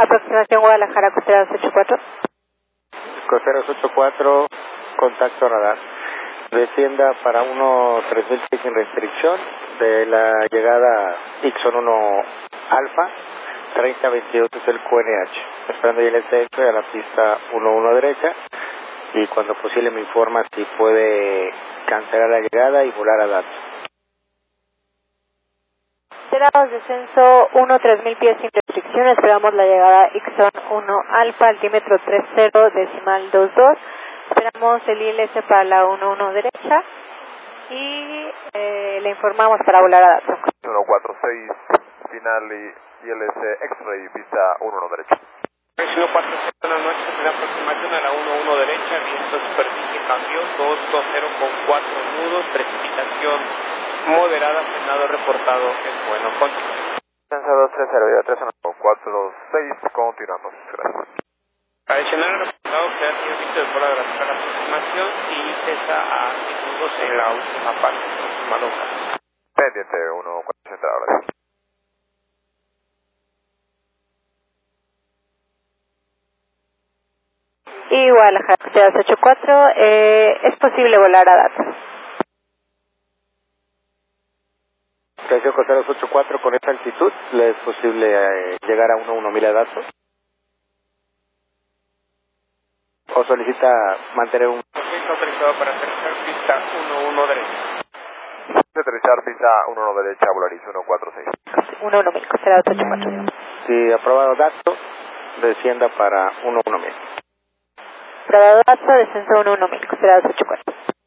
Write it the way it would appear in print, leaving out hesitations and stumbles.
Aproximación Guadalajara, Costera 284. Costera 284, contacto radar. Descienda para 3000 pies sin restricción de la llegada Ixon 1 Alfa, 3022 es el QNH. Esperando ya el descenso a la pista 11 derecha y cuando posible me informa si puede cancelar la llegada y volar a datos. Esperamos descenso 3000 pies sin restricción, esperamos la llegada Ixon 1 Alfa, altímetro 30 decimal 22. Esperamos el ILS para la 11 derecha y le informamos para volar a datos. 146, final y ILS X-Ray, pista 11 derecha. 146, buenas noches, la aproximación a la 11 derecha, viento superficie cambio, 220 con 4 nudos, precipitación moderada, frenado reportado es bueno, continuamos. Descenso 230, 426, continuamos, gracias. Adicional al reportado que ha sido visto de fuera de la aproximación y cesa a 6 nudos en la última parte, aproximado caso. Pendiente 140 horas. Y Guadalajara, Costera 284, es posible volar a datos. Estación Costera 284, con esta altitud, ¿le es posible llegar a 11.000 a datos? ¿O solicita mantener un...? Está autorizado para aterrizar pista 11 derecha. Aterrizar pista 11 derecha, Volaris 146. 11.000, Costera 284. Si aprobado datos, descienda para 11.000. Aprobado datos, descenso 11.000, Costera 284.